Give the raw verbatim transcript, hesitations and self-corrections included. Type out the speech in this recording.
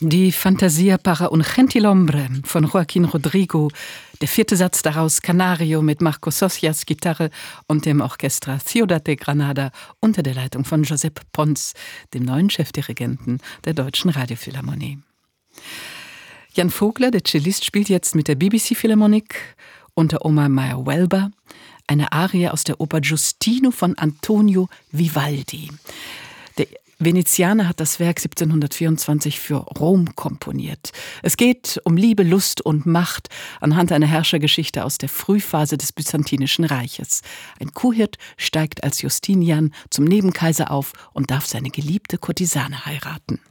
Die Fantasia para un Gentilhombre von Joaquín Rodrigo, der vierte Satz daraus Canario mit Marco Socias Gitarre und dem Orchestra Ciudad de Granada unter der Leitung von Josep Pons, dem neuen Chefdirigenten der Deutschen Radiophilharmonie. Jan Vogler, der Cellist, spielt jetzt mit der B B C Philharmonic unter Omar Mayer-Welber eine Arie aus der Oper Giustino von Antonio Vivaldi. Der Venezianer hat das Werk siebzehnhundertvierundzwanzig für Rom komponiert. Es geht um Liebe, Lust und Macht anhand einer Herrschergeschichte aus der Frühphase des Byzantinischen Reiches. Ein Kuhhirt steigt als Justinian zum Nebenkaiser auf und darf seine geliebte Kurtisane heiraten.